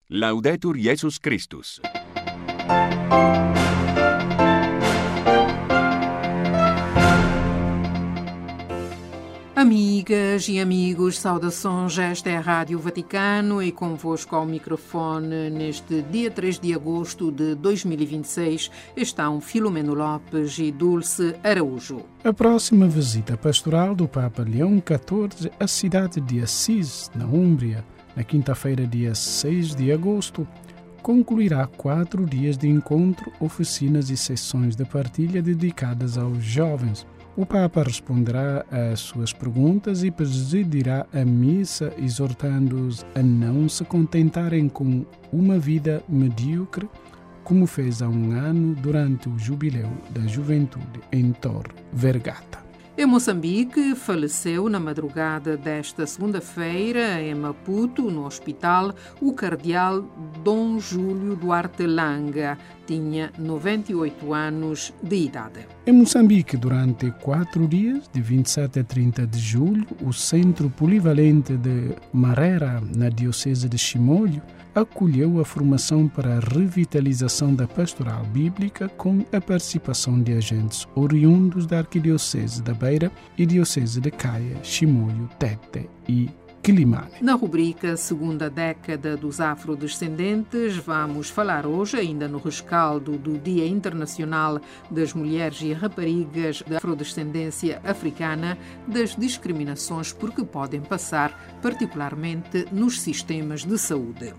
Laudetur Jesus Christus. Amigas e amigos, saudações, esta é a Rádio Vaticano e convosco ao microfone neste dia 3 de agosto de 2026 estão Filomeno Lopes e Dulce Araújo. A próxima visita pastoral do Papa Leão XIV à cidade de Assis, na Úmbria, na quinta-feira, dia 6 de agosto, concluirá 4 dias de encontro, oficinas e sessões de partilha dedicadas aos jovens. O Papa responderá às suas perguntas e presidirá a missa, exortando-os a não se contentarem com uma vida medíocre, como fez há um ano durante o Jubileu da Juventude em Tor Vergata. Em Moçambique, faleceu na madrugada desta segunda-feira, em Maputo, no hospital, o cardeal Dom Júlio Duarte Langa. Tinha 98 anos de idade. Em Moçambique, durante 4 dias, de 27 a 30 de julho, o Centro Polivalente de Marera, na Diocese de Chimoio, acolheu a formação para a revitalização da pastoral bíblica com a participação de agentes oriundos da Arquidiocese da Beira e Diocese de Caia, Chimoio, Tete e Quilimane. Na rubrica Segunda Década dos Afrodescendentes, vamos falar hoje, ainda no rescaldo do Dia Internacional das Mulheres e Raparigas da Afrodescendência Africana, das discriminações por que podem passar, particularmente nos sistemas de saúde.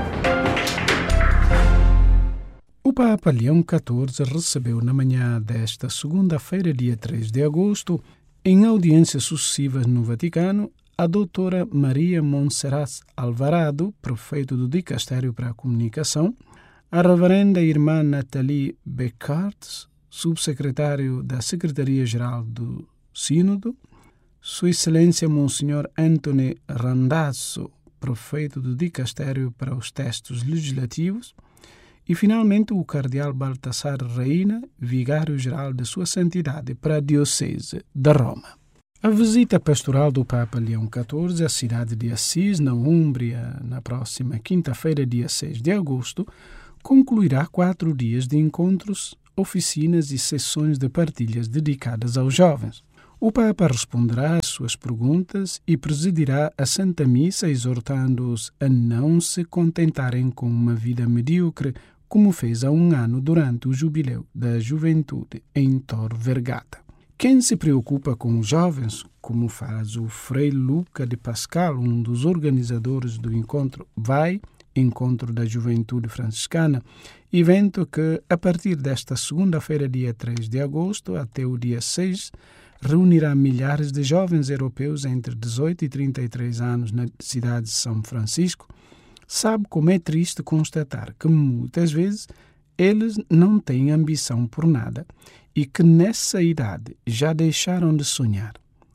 O Papa Leão XIV recebeu na manhã desta segunda-feira, dia 3 de agosto, em audiências sucessivas no Vaticano, a doutora Maria Monserrat Alvarado, prefeito do Dicastério para a Comunicação, a reverenda irmã Nathalie Becart, subsecretário da Secretaria-Geral do Sínodo, Sua Excelência Monsenhor Anthony Randazzo, prefeito do Dicastério para os Textos Legislativos, e, finalmente, o cardeal Baltasar Reina, vigário-geral de Sua Santidade para a Diocese de Roma. A visita pastoral do Papa Leão XIV à cidade de Assis, na Úmbria, na próxima quinta-feira, dia 6 de agosto, concluirá 4 dias de encontros, oficinas e sessões de partilhas dedicadas aos jovens. O Papa responderá às suas perguntas e presidirá a Santa Missa, exortando-os a não se contentarem com uma vida medíocre, como fez há um ano durante o Jubileu da Juventude em Tor Vergata. Quem se preocupa com os jovens, como faz o Frei Luca de Pascal, um dos organizadores do encontro Encontro da Juventude Franciscana, evento que, a partir desta segunda-feira, dia 3 de agosto, até o dia 6, reunirá milhares de jovens europeus entre 18 e 33 anos na cidade de São Francisco, sabe como é triste constatar que, muitas vezes, eles não têm ambição por nada e que nessa idade já deixaram de sonhar.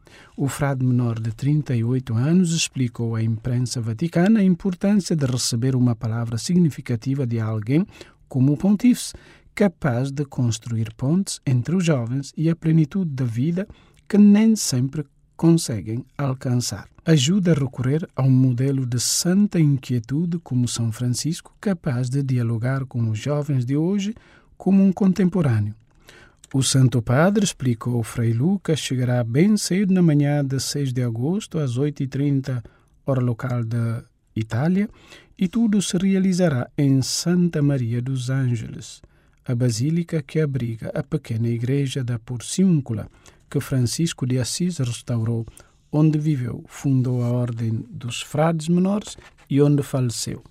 O frade menor de 38 anos explicou à imprensa vaticana a importância de receber uma palavra significativa de alguém como o pontífice, capaz de construir pontes entre os jovens e a plenitude da vida que nem sempre conseguem alcançar. Ajuda a recorrer a um modelo de santa inquietude como São Francisco, capaz de dialogar com os jovens de hoje como um contemporâneo. O Santo Padre, explicou o Frei Lucas, chegará bem cedo na manhã de 6 de agosto, às 8h30, hora local da Itália, e tudo se realizará em Santa Maria dos Ângeles, a basílica que abriga a pequena igreja da Porciúncula, que Francisco de Assis restaurou, onde viveu, fundou a Ordem dos Frades Menores e onde faleceu.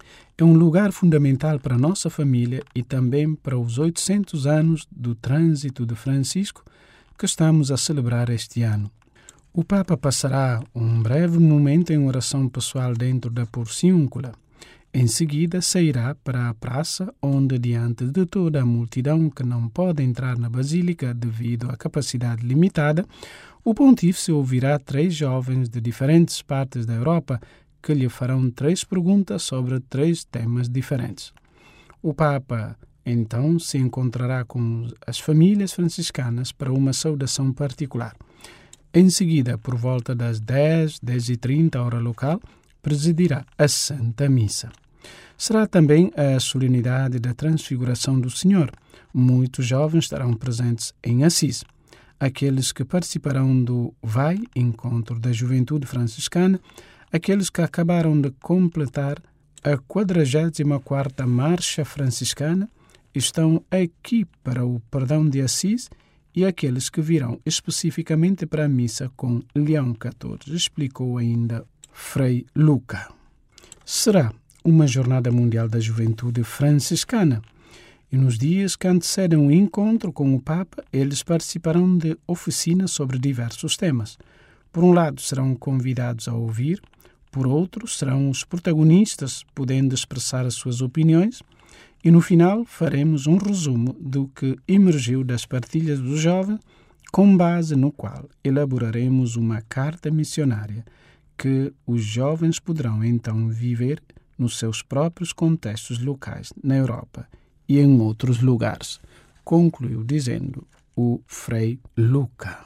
É um lugar fundamental para a nossa família e também para os 800 anos do trânsito de Francisco que estamos a celebrar este ano. O Papa passará um breve momento em oração pessoal dentro da Porciúncula. Em seguida, sairá para a praça, onde, diante de toda a multidão que não pode entrar na Basílica devido à capacidade limitada, o pontífice ouvirá 3 jovens de diferentes partes da Europa que lhe farão 3 perguntas sobre 3 temas diferentes. O Papa, então, se encontrará com as famílias franciscanas para uma saudação particular. Em seguida, por volta das 10h30, hora local, presidirá a Santa Missa. Será também a solenidade da Transfiguração do Senhor. Muitos jovens estarão presentes em Assis. Aqueles que participarão do VAI, Encontro da Juventude Franciscana, aqueles que acabaram de completar a 44ª Marcha Franciscana, estão aqui para o Perdão de Assis, e aqueles que virão especificamente para a missa com Leão XIV, explicou ainda Frei Luca. Será uma Jornada Mundial da Juventude Franciscana, e nos dias que antecedem o encontro com o Papa, eles participarão de oficinas sobre diversos temas. Por um lado, serão convidados a ouvir, por outro, serão os protagonistas, podendo expressar as suas opiniões, e no final faremos um resumo do que emergiu das partilhas dos jovens, com base no qual elaboraremos uma carta missionária que os jovens poderão então viver nos seus próprios contextos locais na Europa e em outros lugares, concluiu dizendo o Frei Luca.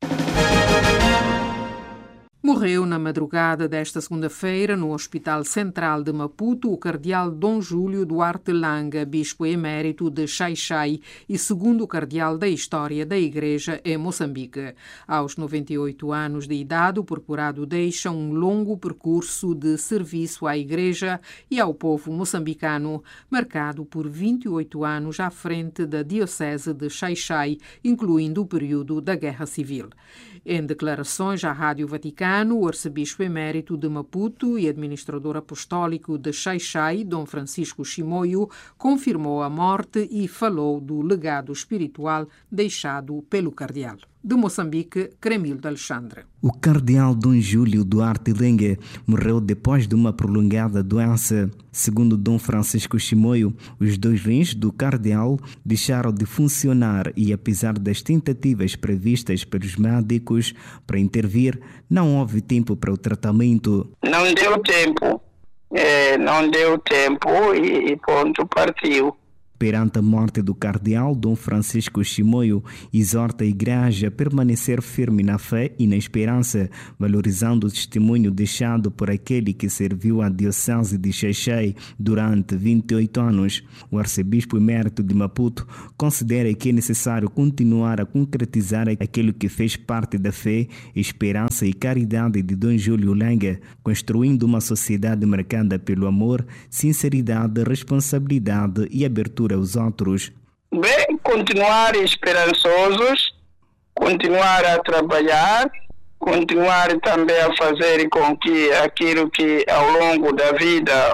Morreu na madrugada desta segunda-feira, no Hospital Central de Maputo, o cardeal Dom Júlio Duarte Langa, bispo emérito de Xai-Xai e segundo cardeal da história da Igreja em Moçambique. Aos 98 anos de idade, o procurado deixa um longo percurso de serviço à Igreja e ao povo moçambicano, marcado por 28 anos à frente da Diocese de Xai-Xai, incluindo o período da Guerra Civil. Em declarações à Rádio Vaticano, o arcebispo emérito de Maputo e administrador apostólico de Xai-Xai, Dom Francisco Chimoio, confirmou a morte e falou do legado espiritual deixado pelo cardeal. De Moçambique, Cremildo Alexandre. O cardeal Dom Júlio Duarte Langa morreu depois de uma prolongada doença. Segundo Dom Francisco Chimoio, os 2 rins do cardeal deixaram de funcionar e, apesar das tentativas previstas pelos médicos para intervir, não houve tempo para o tratamento. Não deu tempo. E ponto, partiu. Perante a morte do cardeal, Dom Francisco Chimoio exorta a Igreja a permanecer firme na fé e na esperança, valorizando o testemunho deixado por aquele que serviu a Diocese de Xai-Xai durante 28 anos. O arcebispo emérito de Maputo considera que é necessário continuar a concretizar aquilo que fez parte da fé, esperança e caridade de Dom Júlio Langa, construindo uma sociedade marcada pelo amor, sinceridade, responsabilidade e abertura aos outros. Bem, continuar esperançosos, continuar a trabalhar, continuar também a fazer com que aquilo que ao longo da vida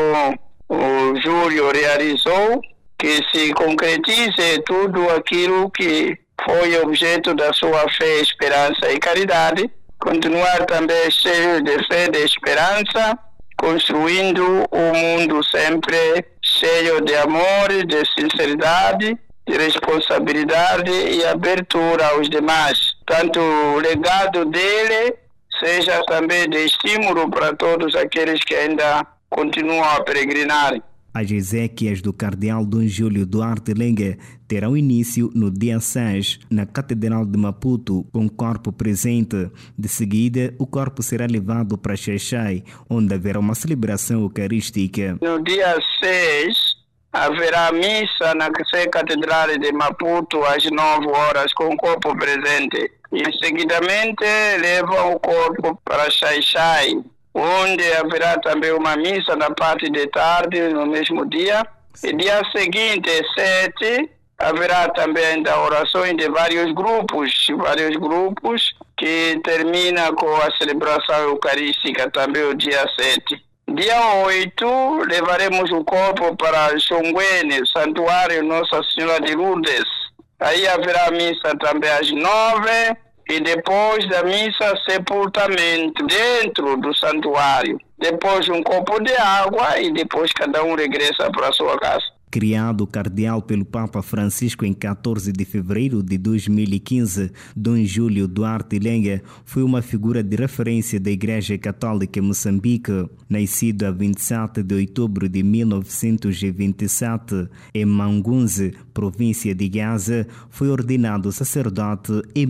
o Júlio realizou, que se concretize tudo aquilo que foi objeto da sua fé, esperança e caridade, continuar também cheio de fé, de esperança, construindo um mundo sempre cheio de amor, de sinceridade, de responsabilidade e abertura aos demais. Tanto o legado dele seja também de estímulo para todos aqueles que ainda continuam a peregrinar. As exéquias do cardeal Dom Júlio Duarte Langa terão início no dia 6, na Catedral de Maputo, com o corpo presente. De seguida, o corpo será levado para Xai-Xai, onde haverá uma celebração eucarística. No dia 6, haverá missa na Catedral de Maputo às 9 horas, com o corpo presente. E, seguidamente, levam o corpo para Xai-Xai, onde haverá também uma missa na parte de tarde, no mesmo dia. E dia seguinte, 7, haverá também ainda orações de vários grupos, que termina com a celebração eucarística também o dia 7. Dia 8, levaremos o corpo para Xongwene, o santuário Nossa Senhora de Lourdes. Aí haverá missa também às 9, e depois da missa, sepultamento dentro do santuário. Depois um copo de água e depois cada um regressa para a sua casa. Criado cardeal pelo Papa Francisco em 14 de fevereiro de 2015, Dom Júlio Duarte Lenga foi uma figura de referência da Igreja Católica em Moçambique. Nascido a 27 de outubro de 1927 em Mangunze, província de Gaza, foi ordenado sacerdote em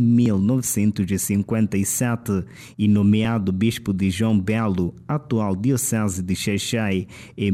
1957 e nomeado bispo de João Belo, atual diocese de Xai-Xai, em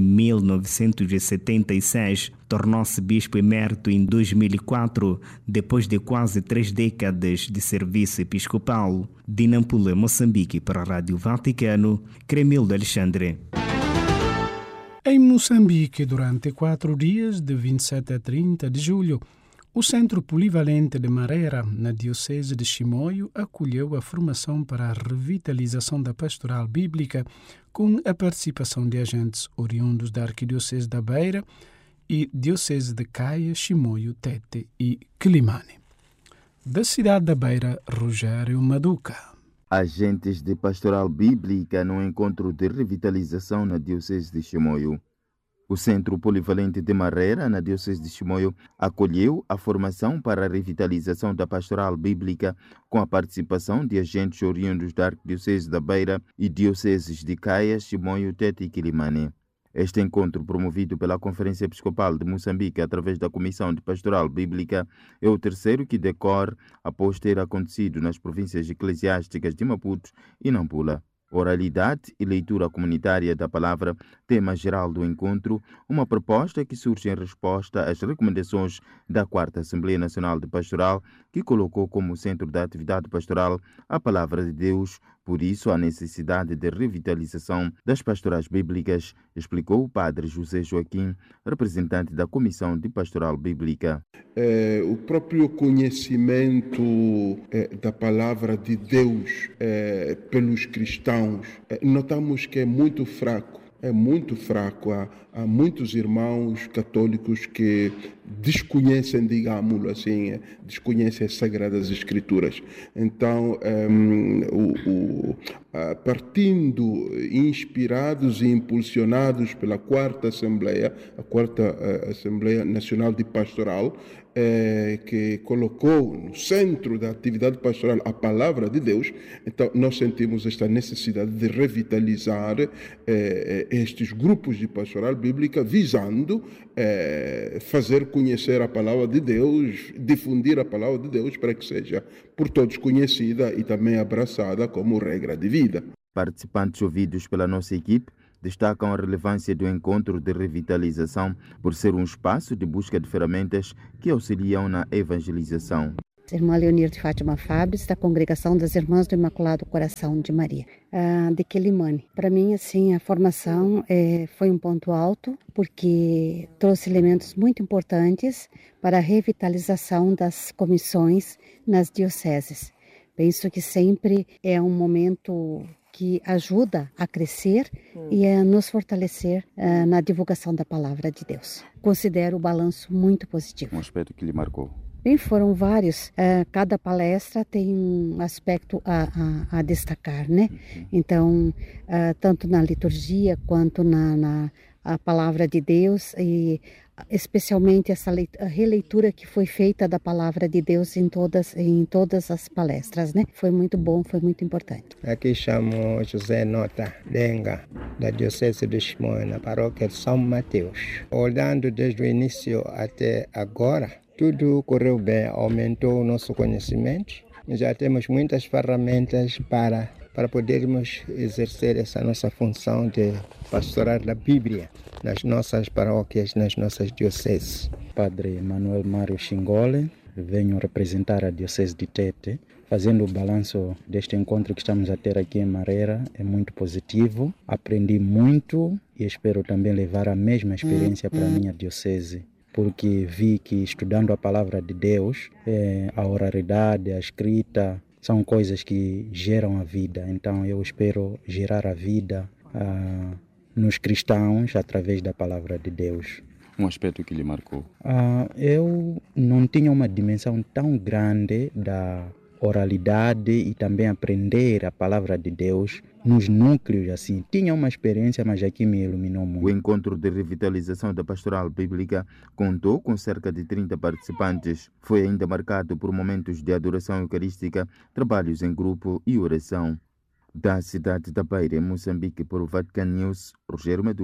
1976. Tornou-se bispo emérito em 2004, depois de quase 3 décadas de serviço episcopal. De Nampula, Moçambique, para a Rádio Vaticano, Cremildo Alexandre. Em Moçambique, durante 4 dias, de 27 a 30 de julho, o Centro Polivalente de Marera, na Diocese de Chimoio, acolheu a formação para a revitalização da pastoral bíblica com a participação de agentes oriundos da Arquidiocese da Beira e Diocese de Caia, Chimoio, Tete e Quilimane. Da cidade da Beira, Rogério Maduca. Agentes de pastoral bíblica no encontro de revitalização na Diocese de Chimoio. O Centro Polivalente de Marera, na Diocese de Chimoio, acolheu a formação para a revitalização da pastoral bíblica com a participação de agentes oriundos da Arquidiocese da Beira e Dioceses de Caia, Chimoio, Tete e Quilimane. Este encontro, promovido pela Conferência Episcopal de Moçambique através da Comissão de Pastoral Bíblica, é o terceiro que decorre após ter acontecido nas províncias eclesiásticas de Maputo e Nampula. Oralidade e leitura comunitária da palavra, tema geral do encontro, uma proposta que surge em resposta às recomendações da 4ª Assembleia Nacional de Pastoral, que colocou como centro da atividade pastoral a palavra de Deus. Por isso, a necessidade de revitalização das pastorais bíblicas, explicou o padre José Joaquim, representante da Comissão de Pastoral Bíblica. O próprio conhecimento da palavra de Deus pelos cristãos, notamos que é muito fraco. Há muitos irmãos católicos que desconhecem, digamos assim, desconhecem as Sagradas Escrituras. Então, partindo, inspirados e impulsionados pela 4ª Assembleia, a 4ª Assembleia Nacional de Pastoral, que colocou no centro da atividade pastoral a palavra de Deus, então nós sentimos esta necessidade de revitalizar estes grupos de pastoral bíblica, visando fazer conhecer a palavra de Deus, difundir a palavra de Deus para que seja por todos conhecida e também abraçada como regra de vida. Participantes ouvidos pela nossa equipe destacam a relevância do encontro de revitalização por ser um espaço de busca de ferramentas que auxiliam na evangelização. Irmã Leonir de Fátima Fabres, da Congregação das Irmãs do Imaculado Coração de Maria, de Quilimane. Para mim, assim, a formação foi um ponto alto, porque trouxe elementos muito importantes para a revitalização das comissões nas dioceses. Penso que sempre é um momento que ajuda a crescer e a nos fortalecer na divulgação da palavra de Deus. Considero o balanço muito positivo. Um aspecto que lhe marcou? Bem, foram vários. Cada palestra tem um aspecto a destacar, né? Então, tanto na liturgia quanto na palavra de Deus, e especialmente essa releitura que foi feita da palavra de Deus em todas as palestras, né? Foi muito bom, foi muito importante. Aqui chamo José Nota Lenga, da Diocese de Chimoio, na paróquia de São Mateus. Olhando desde o início até agora, tudo correu bem, aumentou o nosso conhecimento. Já temos muitas ferramentas para podermos exercer essa nossa função de pastorar da Bíblia nas nossas paróquias, nas nossas dioceses. Padre Manuel Mário Xingole, venho representar a Diocese de Tete, fazendo o balanço deste encontro que estamos a ter aqui em Marera. É muito positivo, aprendi muito e espero também levar a mesma experiência para a minha diocese, porque vi que estudando a palavra de Deus, a oralidade, a escrita, são coisas que geram a vida. Então eu espero gerar a vida nos cristãos através da palavra de Deus. Um aspecto que lhe marcou? Eu não tinha uma dimensão tão grande da oralidade e também aprender a palavra de Deus nos núcleos assim. Tinha uma experiência, mas aqui me iluminou muito. O encontro de revitalização da pastoral bíblica contou com cerca de 30 participantes. Foi ainda marcado por momentos de adoração eucarística, trabalhos em grupo e oração. Da cidade da Beira, em Moçambique, por Vatican News, Rogério Medu.